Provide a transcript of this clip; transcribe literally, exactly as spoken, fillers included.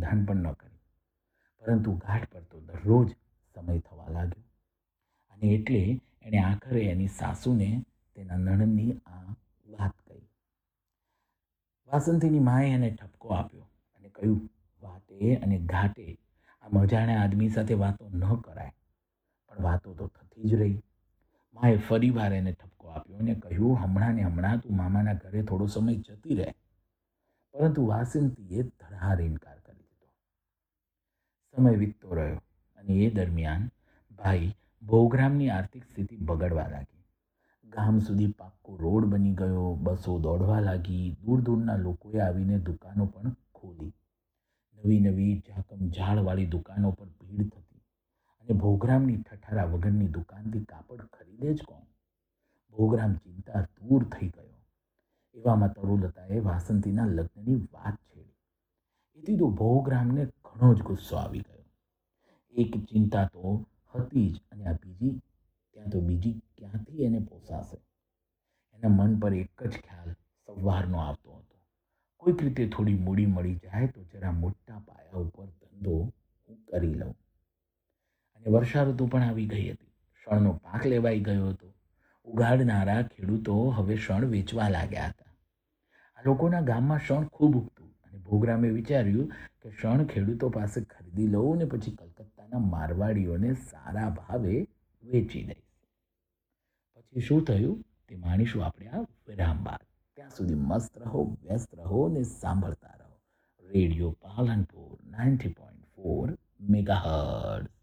વિધાન પણ ન કર્યું. પરંતુ ઘાટ પર તો દરરોજ સમય થવા લાગ્યો અને એટલે એણે આખરે એની સાસુને તેના નણંદની આ વાત કહી. વાસંતીની માએ એને ઠપકો આપ્યો અને કહ્યું, વાટે અને ઘાટે આમ અજાણ્યા આદમી સાથે વાતો ન કરાય. પણ વાતો તો થતી જ રહી. માએ ફરી વાર એને ઠપકો આપ્યો અને કહ્યું, હમણાં ને હમણાં તું મામાના ઘરે થોડો સમય જતી રહે. પરંતુ વાસંતીએ ધડાર ઇનકાર કરી દીધો. સમય વીતતો રહ્યો અને એ દરમિયાન ભાઈ ભોગરામની આર્થિક સ્થિતિ બગડવા લાગી. ગામ સુધી પાક્કો રોડ બની ગયો, બસો દોડવા લાગી, દૂર દૂરના લોકોએ આવીને દુકાનો પણ ખોલી. નવી નવી ઝાકમ ઝાડવાળી દુકાનો પર ભીડ થતી અને ભોગરામની ઠઠારા વગરની દુકાનથી કાપડ ખરીદે જ કોણ? ભોગરામ ચિંતા દૂર થઈ ગયો. એવામાં તરુલતાએ વાસંતીના લગ્નની વાત છેડી. એથી તો ભોગરામને ઘણો જ ગુસ્સો આવી ગયો. એક ચિંતા તો હતી જ અને આ બીજી ત્યાં તો બીજી ક્યાંથી એને પોસાશે? એના મન પર એક જ ખ્યાલ સવારનો આવતો હતો, કોઈક રીતે થોડી મૂડી મળી જાય તો જરા મોટા પાયા ઉપર ધંધો હું કરી લઉં. અને વર્ષા ઋતુ પણ આવી ગઈ હતી. શણનો પાક લેવાઈ ગયો હતો. ઉગાડનારા ખેડૂતો હવે શણ વેચવા લાગ્યા હતા. આ લોકોના ગામમાં શણ ખૂબ ઉગતું અને ભોગરામે વિચાર્યું કે શણ ખેડૂતો પાસે ખરીદી લઉં ને પછી કલકત્તાના મારવાડીઓને સારા ભાવે વેચી દઈશ. પછી શું થયું તે માણીશું આપણે આ વિરામ બાદ. ત્યાં સુધી મસ્ત રહો, વ્યસ્ત રહો ને સાંભળતા રહો radio Palanpur ninety point four megahertz.